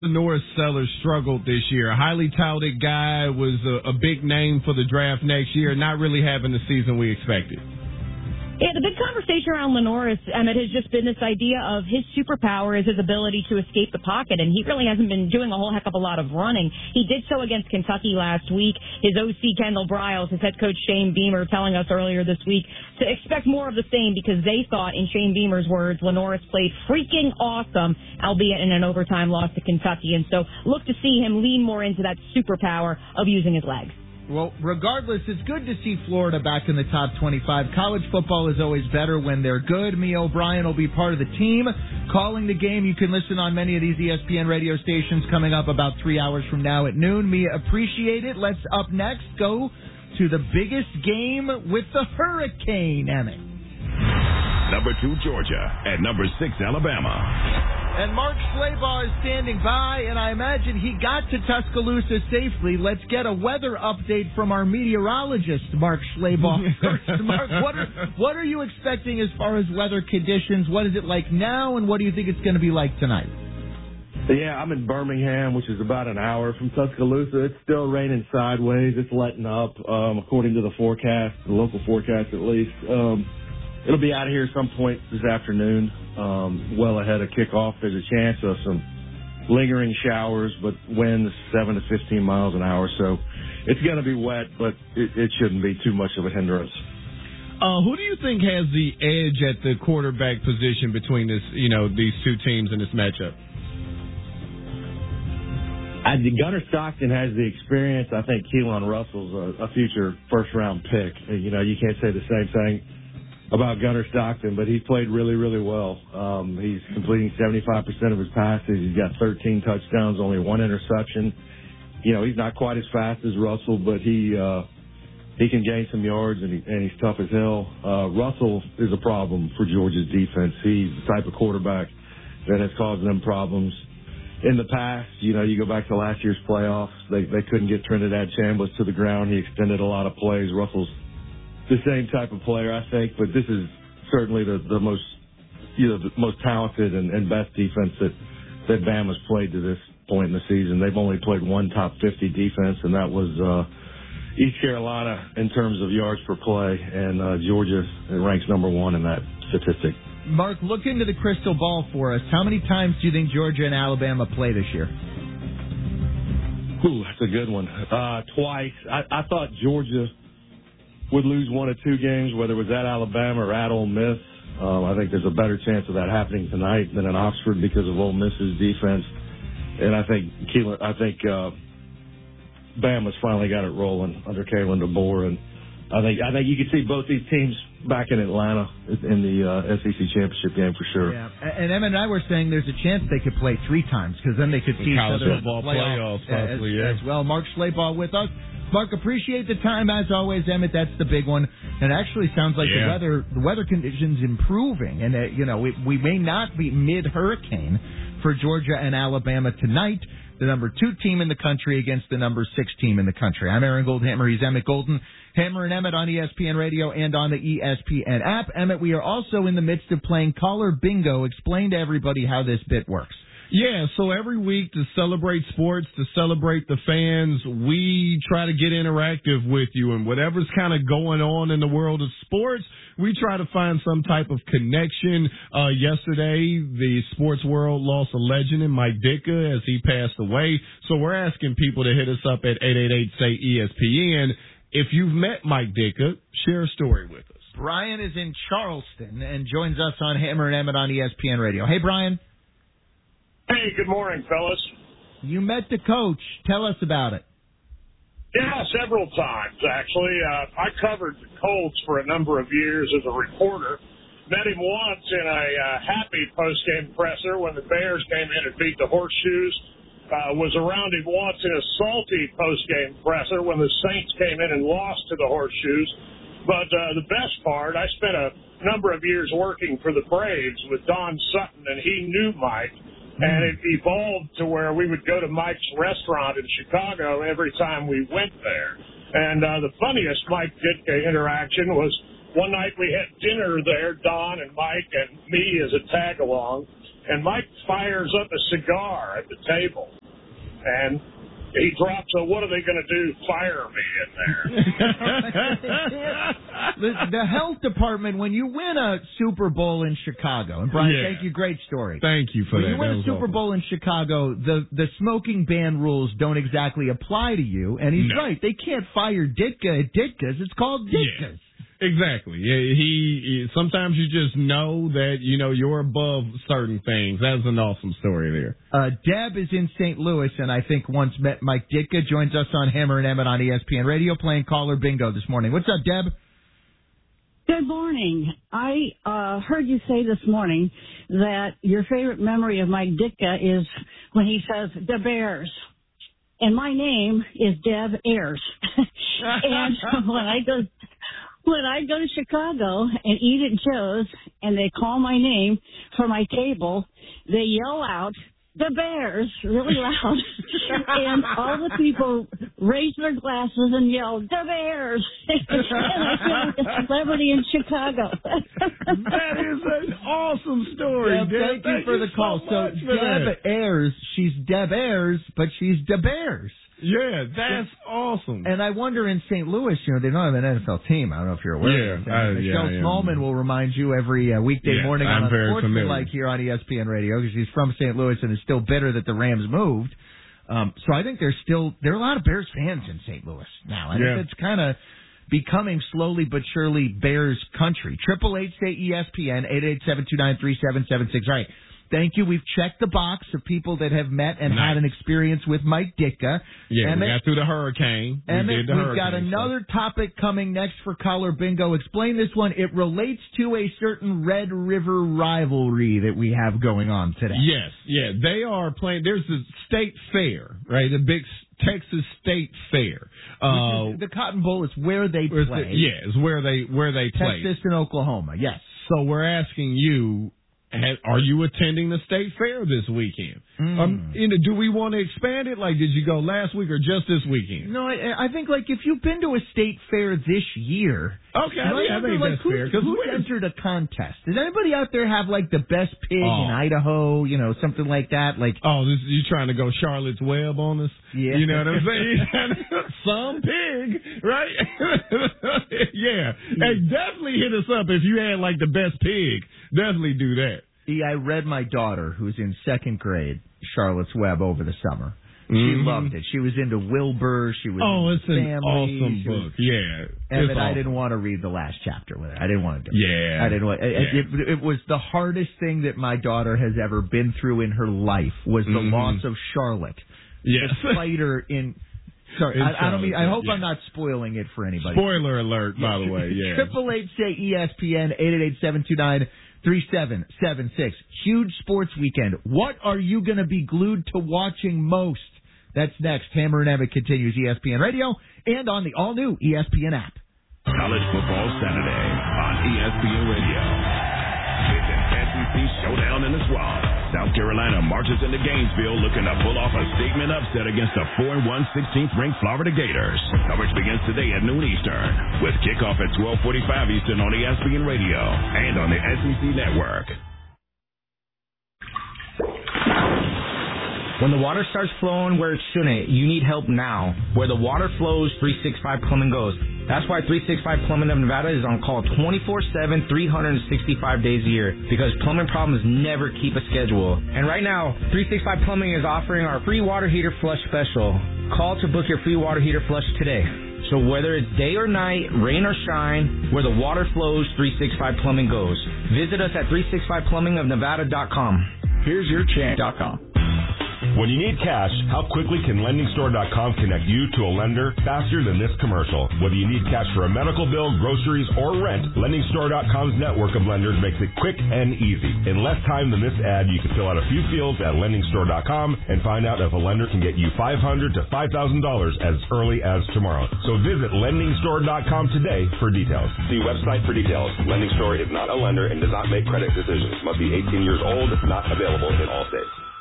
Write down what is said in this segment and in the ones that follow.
Norris Sellers struggled this year. A highly touted guy, was a big name for the draft next year, not really having the season we expected. Yeah, the big conversation around Lenoris, Emmett, has just been this idea of his superpower is his ability to escape the pocket, and he really hasn't been doing a whole heck of a lot of running. He did so against Kentucky last week. His OC, Kendall Briles, his head coach, Shane Beamer, telling us earlier this week to expect more of the same because they thought, in Shane Beamer's words, Lenoris played freaking awesome, albeit in an overtime loss to Kentucky. And so look to see him lean more into that superpower of using his legs. Well, regardless, it's good to see Florida back in the top 25. College football is always better when they're good. Mia O'Brien will be part of the team calling the game. You can listen on many of these ESPN radio stations coming up about 3 hours from now at noon. Mia, appreciate it. Let's up next go to the biggest game with the Hurricane, Emmett. Number 2, Georgia, and number 6, Alabama. And Mark Schleybaugh is standing by, and I imagine he got to Tuscaloosa safely. Let's get a weather update from our meteorologist, Mark Schleybaugh. First, Mark, what are you expecting as far as weather conditions? What is it like now, and what do you think it's going to be like tonight? Yeah, I'm in Birmingham, which is about an hour from Tuscaloosa. It's still raining sideways. It's letting up, according to the forecast, the local forecast at least. It'll be out of here some point this afternoon, well ahead of kickoff. There's a chance of some lingering showers, but winds 7 to 15 miles an hour. So it's going to be wet, but it shouldn't be too much of a hindrance. Who do you think has the edge at the quarterback position between these two teams in this matchup? I think Gunnar Stockton has the experience. I think Keelan Russell's a future first-round pick. You can't say the same thing about Gunnar Stockton, but he's played really, really well. He's completing 75% of his passes. He's got 13 touchdowns, only 1 interception. He's not quite as fast as Russell, but he can gain some yards, and he's tough as hell. Russell is a problem for Georgia's defense. He's the type of quarterback that has caused them problems in the past. You go back to last year's playoffs. They couldn't get Trinidad Chambliss to the ground. He extended a lot of plays. Russell's the same type of player, I think, but this is certainly the most the most talented and best defense that Bama's played to this point in the season. They've only played one top 50 defense, and that was East Carolina in terms of yards per play, and Georgia ranks number 1 in that statistic. Mark, look into the crystal ball for us. How many times do you think Georgia and Alabama play this year? Ooh, that's a good one. Twice. I thought Georgia would lose 1 or 2 games, whether it was at Alabama or at Ole Miss. I think there's a better chance of that happening tonight than in Oxford because of Ole Miss's defense. And I think Bama's finally got it rolling under Kalen DeBoer, and I think you can see both these teams back in Atlanta in the SEC championship game for sure. Yeah, and Emmett and I were saying there's a chance they could play 3 times because then they could see each other in the playoffs possibly, as well. Mark Schleybaugh with us. Mark, appreciate the time as always, Emmett. That's the big one. And it actually sounds like the weather conditions improving, and we may not be mid-hurricane for Georgia and Alabama tonight. The number 2 team in the country against the number 6 team in the country. I'm Aaron Goldhammer. He's Emmett Golden. Hammer and Emmett on ESPN Radio and on the ESPN app. Emmett, we are also in the midst of playing Caller Bingo. Explain to everybody how this bit works. Yeah, so every week to celebrate sports, to celebrate the fans, we try to get interactive with you. And whatever's kind of going on in the world of sports, we try to find some type of connection. Yesterday, the sports world lost a legend in Mike Ditka as he passed away. So we're asking people to hit us up at 888-SAY-ESPN. If you've met Mike Ditka, share a story with us. Brian is in Charleston and joins us on Hammer and Emmett on ESPN Radio. Hey, Brian. Hey, good morning, fellas. You met the coach. Tell us about it. Yeah, several times, actually. I covered the Colts for a number of years as a reporter. Met him once in a happy post-game presser when the Bears came in and beat the Horseshoes. Was around him once in a salty post-game presser when the Saints came in and lost to the Horseshoes. But the best part, I spent a number of years working for the Braves with Don Sutton, and he knew Mike. And it evolved to where we would go to Mike's restaurant in Chicago every time we went there. And the funniest Mike Ditka interaction was one night we had dinner there, Don and Mike and me as a tag-along. and Mike fires up a cigar at the table, and he drops a, what are they going to do, fire me in there. The health department, when you win a Super Bowl in Chicago, and Brian, thank you, great story. Thank you for that. When you win a Super Bowl in Chicago, the smoking ban rules don't exactly apply to you, and he's right. They can't fire Ditka at Ditka's. It's called Ditka's. Yeah. Exactly. He sometimes you just know that, you're above certain things. That's an awesome story there. Deb is in St. Louis and I think once met Mike Ditka, joins us on Hammer and Emmett on ESPN Radio playing caller bingo this morning. What's up, Deb? Good morning. I heard you say this morning that your favorite memory of Mike Ditka is when he says, the Bears. And my name is Deb Ayers. And when I go to Chicago and eat at Joe's and they call my name for my table, they yell out, the Bears, really loud. And all the people raise their glasses and yell, the Bears. And I feel like a celebrity in Chicago. That is an awesome story, Deb. Thank you for the call. So Deb Ayers, she's Deb Ayers, but she's the Bears. Yeah, that's awesome. And I wonder in St. Louis, they don't have an NFL team. I don't know if you're aware of that. Michelle Smallman will remind you every weekday morning on Sports Like here on ESPN Radio because she's from St. Louis and is still bitter that the Rams moved. So I think there are a lot of Bears fans in St. Louis now. I think it's kind of becoming slowly but surely Bears country. 888-SAY-ESPN, 888-729-3776. All right. Thank you. We've checked the box of people that have met and had an experience with Mike Ditka. Yeah, Emmett, we got through the hurricane. We've got another topic coming next for Caller Bingo. Explain this one. It relates to a certain Red River rivalry that we have going on today. Yes, yeah. They are playing. There's a state fair, right? The big Texas State Fair. The Cotton Bowl is where they play. It's where they play. Texas and Oklahoma, yes. So we're asking you, are you attending the state fair this weekend? Do we want to expand it? Like, did you go last week or just this weekend? No, I think, if you've been to a state fair this year... Okay, I think that's fair. Who entered a contest? Does anybody out there have, the best pig in Idaho, something like that? You trying to go Charlotte's Web on us? Yeah. You know what I'm saying? Some pig, right? Yeah. Hey, definitely hit us up if you had, the best pig. Definitely do that. I read my daughter, who's in second grade, Charlotte's Web over the summer. She loved it. She was into Wilbur. She was it's an awesome book. And I didn't want to read the last chapter with her. I didn't want to do it. Yeah. I didn't want it was the hardest thing that my daughter has ever been through in her life was the loss of Charlotte. Yes. The fighter in... Sorry, I don't mean. I hope I'm not spoiling it for anybody. Spoiler alert, by the way. Yeah. 888-SAY-ESPN, 888-729-3776. Huge sports weekend. What are you going to be glued to watching most? That's next. Hammer and Emmett continues ESPN Radio and on the all-new ESPN app. College Football Saturday on ESPN Radio. It's an SEC showdown in the Swamp. South Carolina marches into Gainesville looking to pull off a statement upset against the 4-1 16th-ranked Florida Gators. Coverage begins today at noon Eastern with kickoff at 12:45 Eastern on ESPN Radio and on the SEC Network. When the water starts flowing where it shouldn't, you need help now. Where the water flows, 365 Plumbing goes. That's why 365 Plumbing of Nevada is on call 24/7, 365 days a year, because plumbing problems never keep a schedule. And right now, 365 Plumbing is offering our free water heater flush special. Call to book your free water heater flush today. So whether it's day or night, rain or shine, where the water flows, 365 Plumbing goes. Visit us at 365plumbingofnevada.com. Here's your chance.com. When you need cash, how quickly can LendingStore.com connect you to a lender faster than this commercial? Whether you need cash for a medical bill, groceries, or rent, LendingStore.com's network of lenders makes it quick and easy. In less time than this ad, you can fill out a few fields at LendingStore.com and find out if a lender can get you $500 to $5,000 as early as tomorrow. So visit LendingStore.com today for details. See website for details. LendingStore is not a lender and does not make credit decisions. Must be 18 years old. Not available in all states.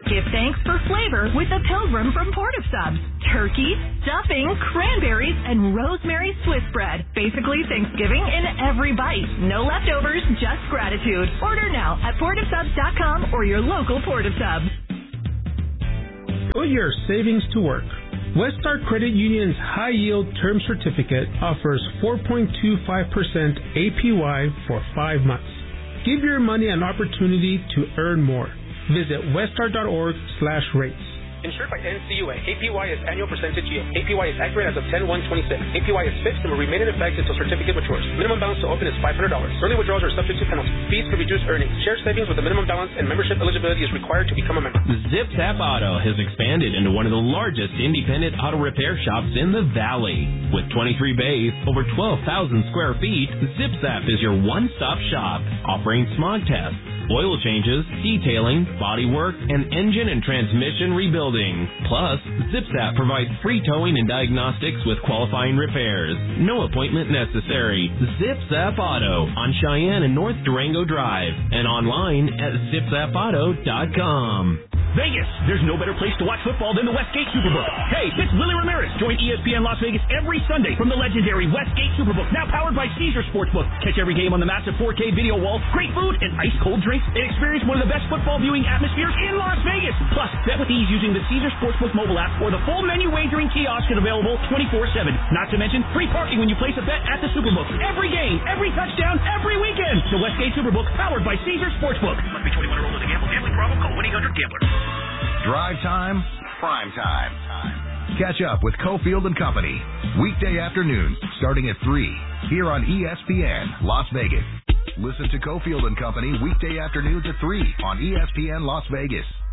Give thanks for flavor with the Pilgrim from Port of Subs. Turkey, stuffing, cranberries, and rosemary Swiss bread. Basically Thanksgiving in every bite. No leftovers, just gratitude. Order now at portofsubs.com or your local Port of Subs. Put your savings to work. Westar Credit Union's high-yield term certificate offers 4.25% APY for 5 months. Give your money an opportunity to earn more. Visit westar.org/rates. Insured by NCUA. APY is annual percentage yield. APY is accurate as of 10/1/26. APY is fixed and will remain in effect until certificate matures. Minimum balance to open is $500. Early withdrawals are subject to penalty. Fees could reduce earnings. Share savings with a minimum balance and membership eligibility is required to become a member. ZipZap Auto has expanded into one of the largest independent auto repair shops in the Valley. With 23 bays, over 12,000 square feet, ZipZap is your one-stop shop, offering smog tests, oil changes, detailing, bodywork, and engine and transmission rebuilding. Plus, ZipZap provides free towing and diagnostics with qualifying repairs. No appointment necessary. ZipZap Auto on Cheyenne and North Durango Drive and online at zipzapauto.com. Vegas, there's no better place to watch football than the Westgate Superbook. Hey, it's Willie Ramirez. Join ESPN Las Vegas every Sunday from the legendary Westgate Superbook, now powered by Caesar Sportsbook. Catch every game on the massive 4K video wall, great food, and ice-cold drinks, and experience one of the best football viewing atmospheres in Las Vegas. Plus, bet with ease using the Caesar Sportsbook mobile app or the full menu wagering kiosk is available 24/7. Not to mention free parking when you place a bet at the Superbook. Every game, every touchdown, every weekend. The Westgate Superbook, powered by Caesar Sportsbook. Must be 21 or older to gamble. Gambling problem? Call 1-800-GAMBLER. Drive time, prime time. Catch up with Cofield and Company. Weekday afternoons starting at 3 here on ESPN Las Vegas. Listen to Cofield and Company weekday afternoons at 3 on ESPN Las Vegas.